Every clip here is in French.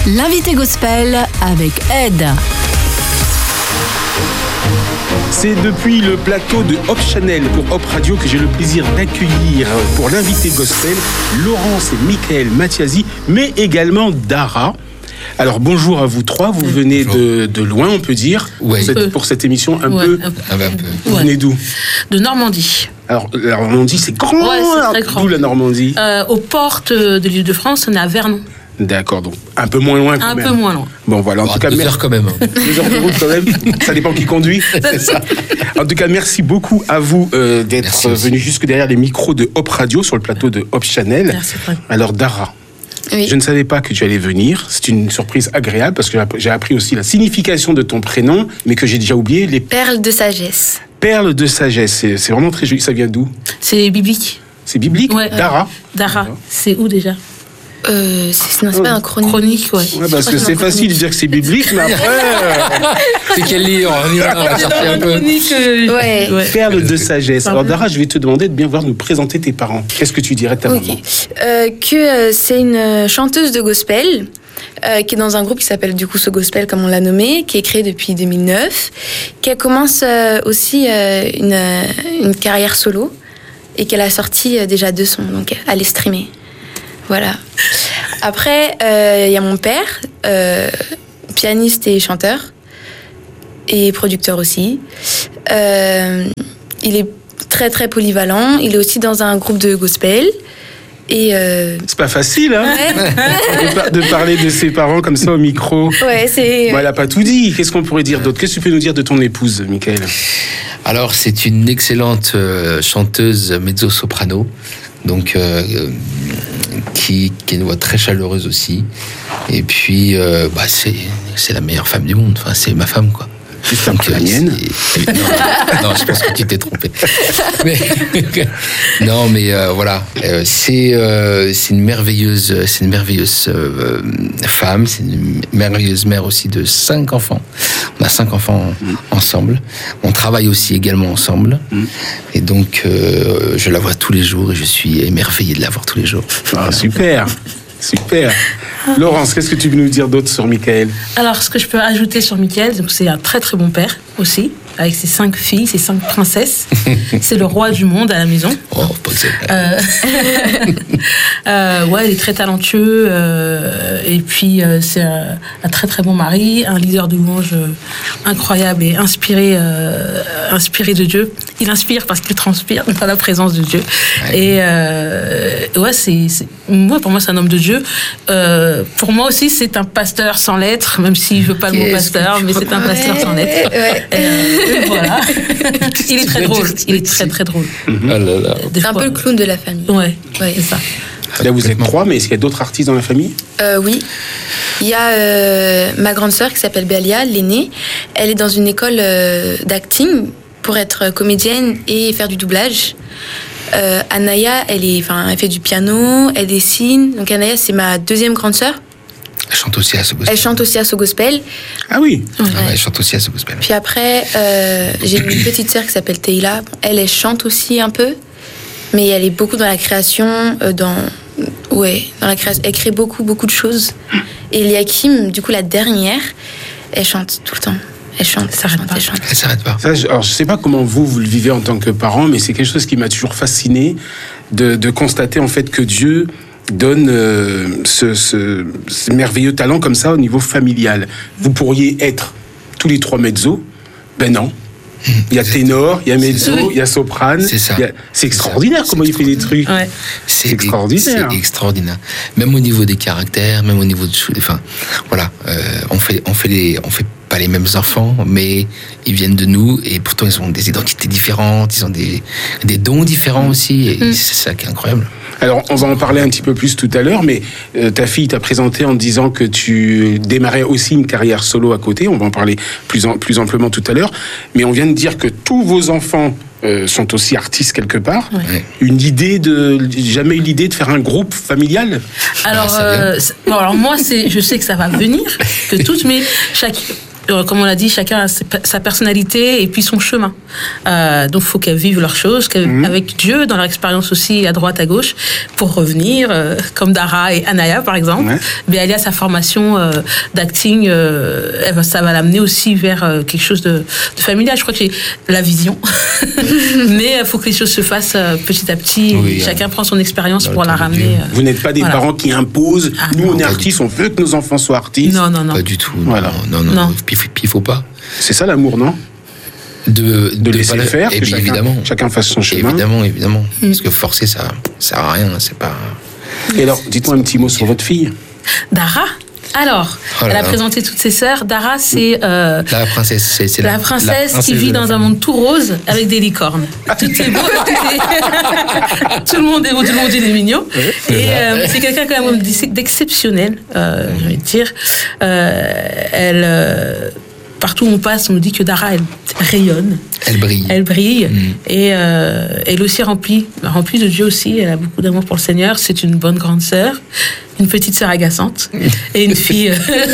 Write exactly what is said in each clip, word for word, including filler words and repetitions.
L'invité gospel avec Ed. C'est depuis le plateau de Hop Channel pour Hop Radio que j'ai le plaisir d'accueillir pour l'invité gospel Laurence et Michael Mathiasi, mais également Dara. Alors bonjour à vous trois, vous venez de, de loin on peut dire, ouais. pour, cette, pour cette émission un ouais, peu. Un peu. Un peu. Vous venez d'où ? De Normandie. Alors la Normandie c'est grand, ouais, c'est très grand. D'où la Normandie euh, Aux portes de l'Île-de-France, on est à Vernon. D'accord, donc un peu moins loin quand un même. Un peu moins loin. Bon voilà, en bon, tout cas... Deux merci. heures quand même. Hein. Deux heures de route quand même, ça dépend qui conduit. C'est ça. En tout cas, merci beaucoup à vous euh, d'être venus jusque derrière les micros de Hop Radio sur le plateau de Hop Channel. Merci. Alors Dara, oui. Je ne savais pas que tu allais venir. C'est une surprise agréable parce que j'ai appris aussi la signification de ton prénom, mais que j'ai déjà oublié. Les perles de sagesse. Perles de sagesse, c'est, c'est vraiment très joli. Ça vient d'où ? C'est biblique. C'est biblique ? Ouais, Dara. Euh, Dara. Dara. C'est où déjà ? Euh, c'est, non, c'est oh, pas un chronique. Chronique, ouais. Ouais, parce que c'est facile de dire que c'est biblique, mais après. C'est quel livre ? On y va, on va chercher un peu. Chronique, euh... ouais. ouais. Perles de sagesse. Alors Dara, je vais te demander de bien voir nous présenter tes parents. Qu'est-ce que tu dirais de ta okay. maman ? euh, Que euh, c'est une chanteuse de gospel. Euh, qui est dans un groupe qui s'appelle du coup So Gospel comme on l'a nommé, qui est créé depuis deux mille neuf, qui commence euh, aussi euh, une, euh, une carrière solo et qu'elle a sorti euh, déjà deux sons, donc à les streamer. Voilà. Après, il euh, y a mon père, euh, pianiste et chanteur, et producteur aussi. Euh, il est très très polyvalent. Il est aussi dans un groupe de gospel. Et euh... c'est pas facile, hein, ouais. de, de parler de ses parents comme ça au micro. Ouais, c'est. Bon, elle a pas tout dit. Qu'est-ce qu'on pourrait dire d'autre ? Qu'est-ce que tu peux nous dire de ton épouse, Michael ? Alors, c'est une excellente euh, chanteuse mezzo-soprano, donc euh, qui, qui a une voix très chaleureuse aussi. Et puis, euh, bah, c'est, c'est la meilleure femme du monde. Enfin, c'est ma femme, quoi. Juste après la mienne. Non, non, je pense que tu t'es trompé. Mais, non, mais euh, voilà, euh, c'est euh, c'est une merveilleuse, c'est une merveilleuse euh, femme, c'est une merveilleuse mère aussi de cinq enfants. On a cinq enfants mmh. ensemble. On travaille aussi également ensemble, mmh. et donc euh, je la vois tous les jours et je suis émerveillé de la voir tous les jours. Ah, super. Super. Laurence, qu'est-ce que tu veux nous dire d'autre sur Michael ? Alors, ce que je peux ajouter sur Michael, donc c'est un très très bon père aussi, avec ses cinq filles, ses cinq princesses. C'est le roi du monde à la maison. Oh, pas que c'est vrai. Euh... euh, ouais, il est très talentueux. Euh... Et puis, euh, c'est un, un très très bon mari, un leader de louange euh, incroyable et inspiré, euh, inspiré de Dieu. Il inspire parce qu'il transpire dans la présence de Dieu. Ouais. Et euh... ouais, c'est, c'est... Moi, pour moi, c'est un homme de Dieu. Euh... Pour moi aussi, c'est un pasteur sans lettres, même s'il ne veut pas le mot pasteur, mais c'est un pasteur ouais, sans lettres. Ouais. Euh, voilà. Il est très drôle. Il est très très drôle. Mm-hmm. Oh là là. C'est un peu le clown de la famille. Ouais, ouais, c'est ça. Là, vous êtes trois, mais est-ce qu'il y a d'autres artistes dans la famille ? euh, Oui. Il y a euh, ma grande sœur qui s'appelle Béalia, l'aînée. Elle est dans une école euh, d'acting pour être comédienne et faire du doublage. Euh, Anaya, elle, est, elle fait du piano, elle dessine. Donc Anaya, c'est ma deuxième grande sœur. Elle chante aussi à So Gospel. Elle chante aussi à So Gospel. Ah oui. Ouais. Ah ouais, elle chante aussi à So Gospel. Puis après, euh, j'ai une petite sœur qui s'appelle Teila. Elle, elle chante aussi un peu, mais elle est beaucoup dans la création, euh, dans ouais, dans la création. Elle crée beaucoup, beaucoup de choses. Et Eliakim, du coup, la dernière, elle chante tout le temps. Elle chante, elle s'arrête chante, pas. Elle chante. Elle s'arrête pas. Ça, je, alors, je sais pas comment vous, vous le vivez en tant que parent, mais c'est quelque chose qui m'a toujours fasciné de, de constater en fait que Dieu donne euh, ce, ce, ce merveilleux talent comme ça au niveau familial. Vous pourriez être tous les trois mezzo, ben non. Il y a ténor, il y a mezzo, il y a soprane. C'est ça. A... C'est extraordinaire c'est comment il fait des trucs. Ouais. C'est, c'est extraordinaire. C'est extraordinaire. Même au niveau des caractères, même au niveau de, enfin, voilà, euh, on fait, on fait les, on fait pas les mêmes enfants, mais ils viennent de nous et pourtant ils ont des identités différentes, ils ont des, des dons différents aussi. Et mmh. c'est ça qui est incroyable. Alors, on va en parler un petit peu plus tout à l'heure, mais euh, ta fille t'a présenté en disant que tu démarrais aussi une carrière solo à côté. On va en parler plus, en, plus amplement tout à l'heure. Mais on vient de dire que tous vos enfants euh, sont aussi artistes quelque part. Ouais. Une idée de... Jamais eu l'idée de faire un groupe familial ? Alors, ah, euh, bon, alors moi, c'est, je sais que ça va venir, que toutes mes... Chaque, comme on l'a dit, chacun a sa personnalité et puis son chemin. Euh, donc, il faut qu'elles vivent leurs choses, qu'elles, mmh. avec Dieu, dans leur expérience aussi, à droite, à gauche, pour revenir, euh, comme Dara et Anaya, par exemple. Ouais. Mais elle a sa formation euh, d'acting, euh, elle va, ça va l'amener aussi vers euh, quelque chose de, de familial. Je crois que j'ai la vision. Mais il faut que les choses se fassent euh, petit à petit. Oui, chacun euh, prend son expérience pour la ramener. Euh, Vous n'êtes pas des voilà. parents qui imposent. Ah, Nous, non, on est artistes, on veut que nos enfants soient artistes. Non, non, non. Pas du tout. Voilà. Non, non, non. non. Puis il faut pas. C'est ça l'amour, non ? De, de, de laisser la... faire, et que chacun, évidemment. chacun fasse son chemin. Évidemment, évidemment. Mmh. Parce que forcer, ça ne sert à rien. C'est pas... Et alors, dites-moi un petit mot sur votre fille. Dara. Alors, oh elle a présenté toutes ses sœurs. Dara, c'est euh, la princesse, c'est, c'est la, la, princesse la princesse qui vit dans un monde tout rose avec des licornes. Tout est beau, tout, est... tout le monde est beau, tout le monde est mignon. Et euh, c'est quelqu'un quand même d'exceptionnel, euh, j'ai envie de dire. Euh, elle, euh, partout où on passe, on nous dit que Dara, elle rayonne. Elle brille. Elle brille. Mmh. Et euh, elle aussi remplie, remplie de Dieu aussi. Elle a beaucoup d'amour pour le Seigneur. C'est une bonne grande sœur. Une petite sœur agaçante et une fille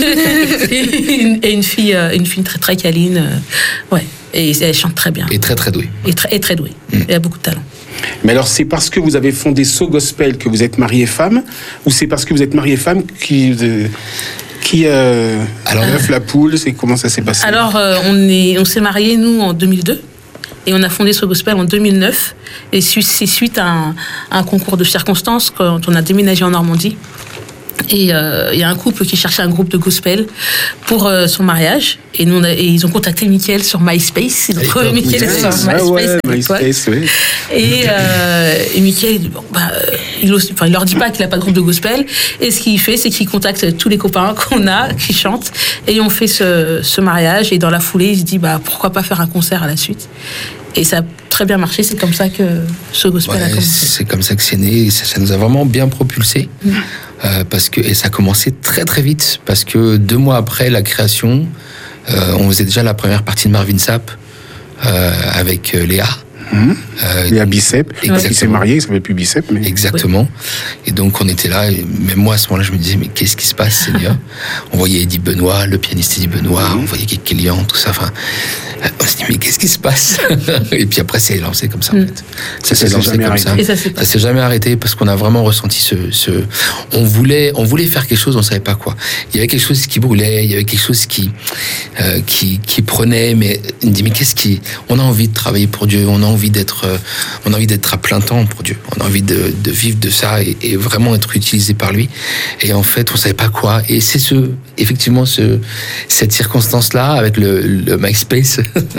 et, une, et une fille une fille très très câline, ouais, et elle chante très bien et très très douée et très, et très douée mm. Elle a beaucoup de talent. Mais alors c'est parce que vous avez fondé So Gospel que vous êtes mariée femme, ou c'est parce que vous êtes mariée femme qui euh, qui euh, alors l'œuf la poule, c'est comment ça s'est passé? Alors euh, on est on s'est mariés nous en deux mille deux. Et on a fondé So Gospel en deux mille neuf. Et c'est suite à un, à un concours de circonstances quand on a déménagé en Normandie. Et il euh, y a un couple qui cherchait un groupe de gospel pour euh, son mariage. Et, nous, on a, et ils ont contacté Mickaël sur MySpace. Ils ont trouvé Mickaël sur MySpace. Ah ouais, MySpace, oui. Et, euh, et Mickaël, bon, bah, il ne leur dit pas qu'il n'a pas de groupe de gospel. Et ce qu'il fait, c'est qu'il contacte tous les copains qu'on a, qui chantent. Et on fait ce, ce mariage. Et dans la foulée, il se dit, bah, pourquoi pas faire un concert à la suite. Et ça a très bien marché. C'est comme ça que So Gospel ouais, a commencé. C'est comme ça que c'est né. Ça, ça nous a vraiment bien propulsés. Mmh. Euh, parce que, et ça a commencé très très vite. Parce que deux mois après la création, euh, on faisait déjà la première partie de Marvin Sapp euh, avec euh, Léa. Mmh. Euh, Léa Bicep, qui s'est mariée, il s'appelle plus Bicep. Mais... Exactement. Oui. Et donc on était là, et même moi à ce moment-là, je me disais, mais qu'est-ce qui se passe, Seigneur? On voyait Eddie Benoît, le pianiste Eddie Benoît, mmh. on voyait Kélian, tout ça. Enfin, on se dit, mais qu'est-ce qui se passe? Et puis après, c'est lancé comme ça, en fait. Ça, ça s'est lancé comme arrêté. ça. Et ça, ça s'est jamais arrêté parce qu'on a vraiment ressenti ce, ce. On voulait, on voulait faire quelque chose, on savait pas quoi. Il y avait quelque chose qui brûlait, il y avait quelque chose qui, euh, qui, qui prenait, mais on dit, mais qu'est-ce qui. On a envie de travailler pour Dieu, on a envie d'être, euh, on a envie d'être à plein temps pour Dieu, on a envie de, de vivre de ça et, et vraiment être utilisé par lui. Et en fait, on savait pas quoi. Et c'est ce, effectivement, ce, cette circonstance-là avec le, le MySpace.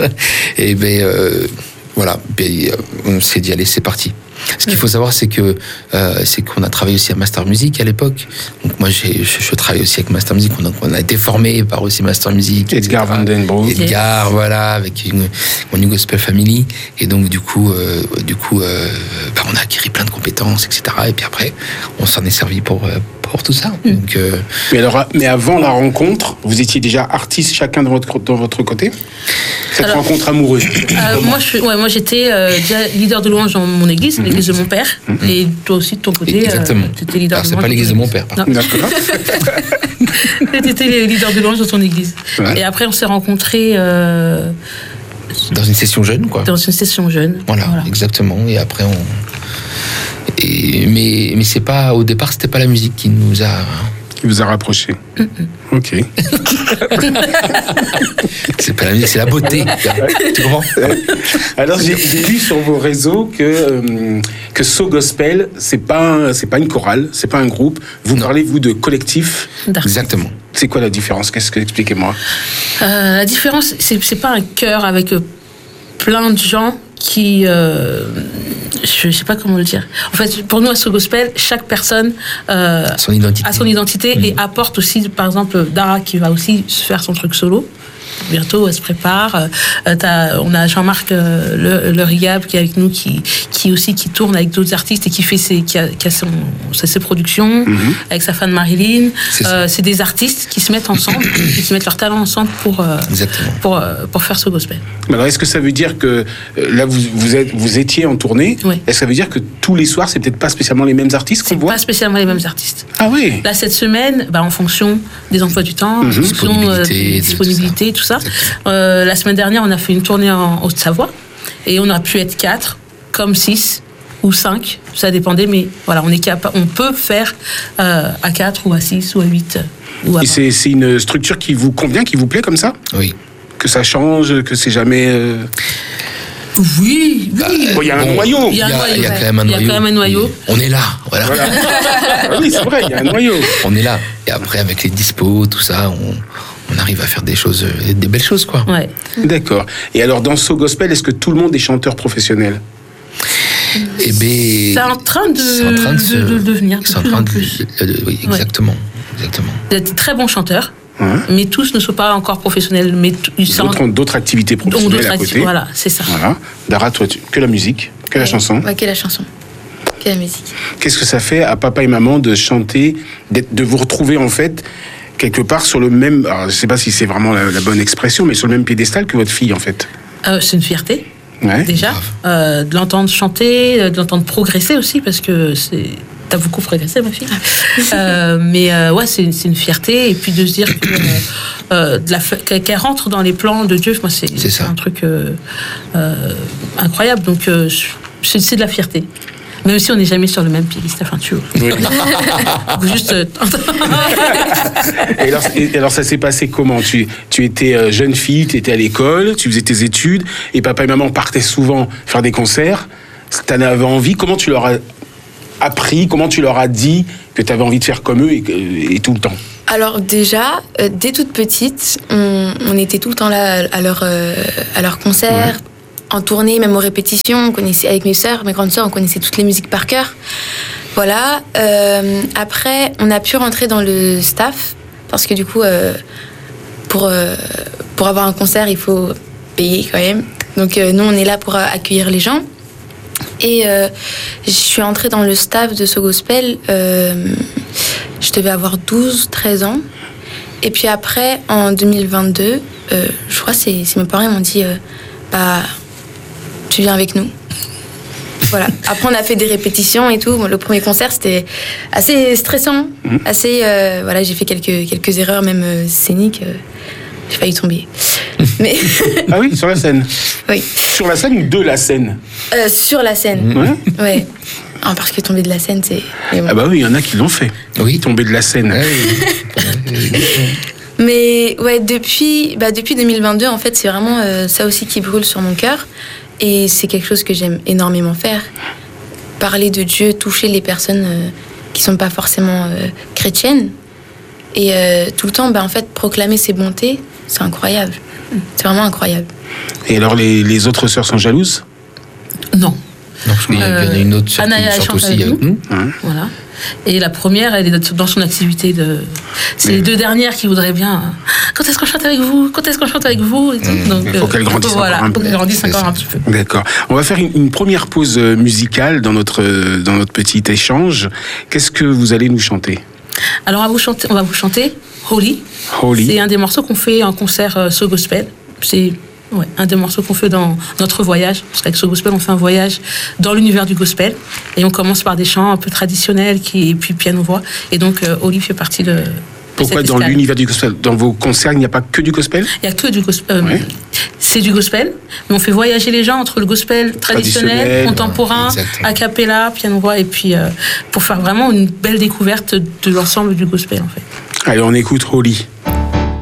et ben euh, voilà, ben, on s'est dit allez, c'est parti. Ce qu'il faut savoir, c'est que euh, c'est qu'on a travaillé aussi à Master Music à l'époque. Donc moi, j'ai, je, je travaille aussi avec Master Music. On a, on a été formé par aussi Master Music. Edgar Vandenbroek. Edgar, voilà, avec une, mon New Gospel Family. Et donc du coup, euh, du coup, euh, bah, on a acquis plein de compétences, et cetera. Et puis après, on s'en est servi pour euh, pour tout ça. Mm. Donc, euh... mais alors, mais avant la rencontre, vous étiez déjà artiste chacun de votre dans votre côté. Cette alors, rencontre amoureuse. Euh, moi, je, ouais, moi, j'étais euh, déjà leader de louange dans mon église, mm-hmm. l'église de mon père, mm-hmm. et toi aussi de ton côté. Exactement. Euh, étais leader alors, de c'est louange. pas l'église de mon père. Par contre. D'accord. Tu étais leader de louange dans ton église. Ouais. Et après, on s'est rencontrés. Euh, dans une session jeune, quoi. Dans une session jeune. Voilà, voilà. Exactement. Et après, on. Et, mais mais c'est pas au départ, c'était pas la musique qui nous a. Qui vous a rapproché. Mm-mm. Ok. C'est pas la musique, c'est la beauté. Tu comprends? Alors j'ai, j'ai lu sur vos réseaux que euh, que So Gospel, c'est pas c'est pas une chorale, c'est pas un groupe. Vous non. parlez vous de collectif. Exactement. C'est quoi la différence? Qu'est-ce que expliquez-moi? Euh, la différence, c'est c'est pas un chœur avec euh, plein de gens qui euh, je sais pas comment le dire. En fait, pour nous à So Gospel, chaque personne euh, son identité. a son identité mmh. et apporte aussi, par exemple, Dara qui va aussi faire son truc solo. Bientôt, elle se prépare. Euh, t'as, on a Jean-Marc euh, le, le Rigab qui est avec nous, qui, qui aussi qui tourne avec d'autres artistes et qui fait ses, qui a, qui a son, ses productions mm-hmm. avec sa femme Marilyn. C'est, euh, c'est des artistes qui se mettent ensemble, qui mettent leur talent ensemble pour euh, pour euh, pour faire So Gospel. Alors, est-ce que ça veut dire que là vous vous êtes vous étiez en tournée? Oui. Est-ce que ça veut dire que tous les soirs c'est peut-être pas spécialement les mêmes artistes qu'on c'est voit? Pas spécialement les mêmes artistes. Ah oui. Là cette semaine, bah, en fonction des emplois du temps, mm-hmm. disponibilité, euh, disponibilité, tout tout ça. Euh, la semaine dernière, on a fait une tournée en Haute-Savoie et on a pu être quatre, comme six ou cinq, ça dépendait, mais voilà, on est capable, on peut faire euh, à quatre ou à six ou à huit. Ou à Et c'est, c'est une structure qui vous convient, qui vous plaît comme ça ? Oui. Que ça change, que c'est jamais... Euh... Oui, oui. Bon, il y a un Bon, noyau. Il y a, Il y a, un noyau. il y a quand même un Il y a noyau. quand même un noyau. On est là, voilà. Voilà. Ah oui, c'est vrai, il y a un noyau. On est là. Et après, avec les dispos, tout ça, on, on arrive à faire des choses, des belles choses, quoi. Ouais. D'accord. Et alors, dans So Gospel, est-ce que tout le monde est chanteur professionnel ? Et ben, C'est en train de, c'est en train de, se- de, de devenir de c'est en plus train en de, plus. de- de- oui, exactement, exactement. Il y a de très bons chanteurs, Hein ? mais tous ne sont pas encore professionnels. Mais t- ils sont D'autres ont d'autres activités ont professionnelles d'autres à activités. côté. Voilà, c'est ça. Voilà. Dara, toi, tu... que la musique, que la chanson. Ouais, que la chanson. Que la musique. Qu'est-ce que ça fait à papa et maman de chanter, d'être, de vous retrouver en fait quelque part sur le même, alors je sais pas si c'est vraiment la, la bonne expression, mais sur le même piédestal que votre fille en fait. Euh, c'est une fierté, Ouais. déjà, euh, de l'entendre chanter, euh, de l'entendre progresser aussi, parce que c'est... T'as beaucoup progressé, ma fille. Euh, mais euh, ouais, c'est, c'est une fierté. Et puis de se dire que, euh, euh, de la, qu'elle rentre dans les plans de Dieu, moi, c'est, C'est c'est ça. un truc euh, euh, incroyable. Donc, euh, c'est, c'est de la fierté. Même si on n'est jamais sur le même piédestal, enfin, tu vois. Oui. Faut juste. euh, Et alors, et alors, ça s'est passé comment ? Tu, tu étais euh, jeune fille, tu étais à l'école, tu faisais tes études, et papa et maman partaient souvent faire des concerts. T'en avais envie ? Comment tu leur as appris ? Comment tu leur as dit que tu avais envie de faire comme eux et, et tout le temps ? Alors déjà, euh, dès toute petite, on, on était tout le temps là à leur, euh, à leur concert, en tournée, même aux répétitions. On connaissait, avec mes sœurs, mes grandes sœurs, on connaissait toutes les musiques par cœur. Voilà. Euh, après, on a pu rentrer dans le staff, parce que du coup, euh, pour, euh, pour avoir un concert, il faut payer quand même. Donc euh, nous, on est là pour euh, accueillir les gens. Et euh, je suis entrée dans le staff de So Gospel, euh, je devais avoir douze, treize ans. Et puis après, en deux mille vingt-deux, euh, je crois que c'est, c'est mes parents m'ont dit euh, bah, tu viens avec nous. Voilà. Après, on a fait des répétitions et tout. Bon, le premier concert, c'était assez stressant. Mmh. Assez, euh, voilà, j'ai fait quelques, quelques erreurs, même euh, scéniques. Euh, j'ai failli tomber. Mais Ah oui, sur la scène. oui. Sur la scène ou de la scène ? Euh, sur la scène. Ouais. Ouais. Ah, parce que tomber de la scène, c'est. mais bon. Ah bah oui, il y en a qui l'ont fait. Oui. Tomber de la scène. Ouais, oui. Mais ouais, depuis, bah, depuis deux mille vingt-deux, en fait, c'est vraiment euh, ça aussi qui brûle sur mon cœur. Et c'est quelque chose que j'aime énormément faire. Parler de Dieu, toucher les personnes euh, qui sont pas forcément euh, chrétiennes. Et euh, tout le temps, bah, en fait, proclamer ses bontés, c'est incroyable. C'est vraiment incroyable. Et alors, les, les autres sœurs sont jalouses ? Non. Non, parce qu'il y en a une autre sœur Anaya, qui elle chante chante aussi avec avec nous. nous. Hein ? Voilà. Et la première, elle est dans son activité de. C'est Mais- les deux dernières qui voudraient bien. hein, Quand est-ce qu'on chante avec vous ? Quand est-ce qu'on chante avec vous et tout. Mmh. Donc, Il faut euh, qu'elle grandisse voilà, encore un faut peu. qu'elle grandisse C'est encore ça. un petit peu. D'accord. On va faire une, une première pause euh, musicale dans notre, euh, dans notre petit échange. Qu'est-ce que vous allez nous chanter ? Alors, on va vous chanter, on va vous chanter Holy. Holy. C'est un des morceaux qu'on fait en concert euh, So Gospel. C'est ouais, un des morceaux qu'on fait dans notre voyage. Parce qu'avec So Gospel, on fait un voyage dans l'univers du gospel. Et on commence par des chants un peu traditionnels, qui, et puis piano-voix. Et donc, euh, Holy fait partie de. de Pourquoi cette dans escale. l'univers du gospel ? Dans vos concerts, il n'y a pas que du gospel ? Il n'y a que du gospel. euh, Ouais. C'est du gospel, mais on fait voyager les gens entre le gospel traditionnel, Traditionnel, contemporain, exactement. a cappella, piano-voix, et puis euh, pour faire vraiment une belle découverte de l'ensemble du gospel, en fait. Allez, on écoute Holy.